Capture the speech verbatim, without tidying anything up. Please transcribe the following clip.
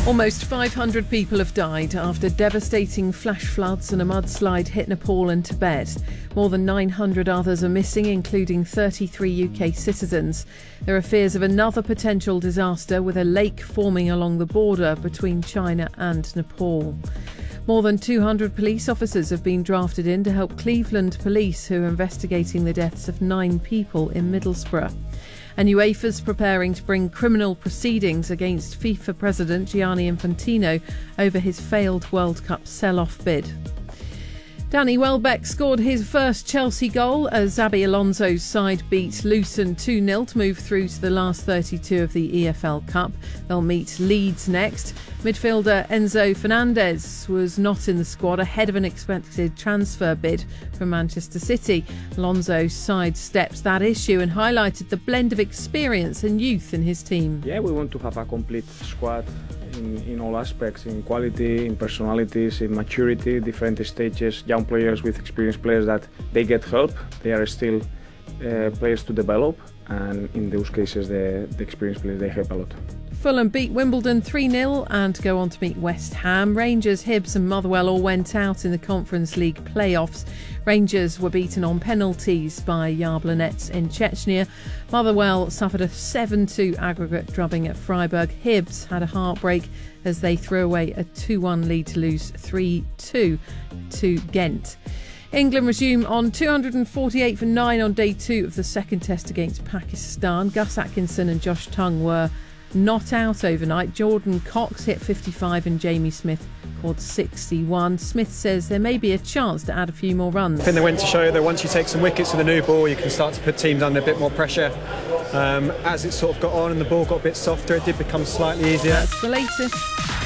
Almost five hundred people have died after devastating flash floods and a mudslide hit Nepal and Tibet. More than nine hundred others are missing, including thirty-three U K citizens. There are fears of another potential disaster with a lake forming along the border between China and Nepal. More than two hundred police officers have been drafted in to help Cleveland police, who are investigating the deaths of nine people in Middlesbrough. And UEFA's preparing to bring criminal proceedings against FIFA President Gianni Infantino over his failed World Cup sell-off bid. Danny Welbeck scored his first Chelsea goal as Xabi Alonso's side beat Luton two nil to move through to the last thirty-two of the E F L Cup. They'll meet Leeds next. Midfielder Enzo Fernandez was not in the squad ahead of an expected transfer bid from Manchester City. Alonso's side stepped that issue and highlighted the blend of experience and youth in his team. Yeah, we want to have a complete squad in, in all aspects, in quality, in personalities, in maturity, different stages, young players with experienced players that they get help. They are still uh, players to develop, and in those cases the, the experienced players, they help a lot. Fulham beat Wimbledon three nil and go on to meet West Ham. Rangers, Hibs and Motherwell all went out in the Conference League playoffs. Rangers were beaten on penalties by Yablonets in Chechnya. Motherwell suffered a seven two aggregate drubbing at Freiburg. Hibs had a heartbreak as they threw away a two one lead to lose three two to Ghent. England resume on two hundred forty-eight for nine on day two of the second test against Pakistan. Gus Atkinson and Josh Tongue were not out overnight. Jordan Cox hit fifty-five and Jamie Smith scored sixty-one. Smith says there may be a chance to add a few more runs. I think they went to show that once you take some wickets with the new ball, you can start to put teams under a bit more pressure. Um, as it sort of got on and the ball got a bit softer, it did become slightly easier. That's the latest.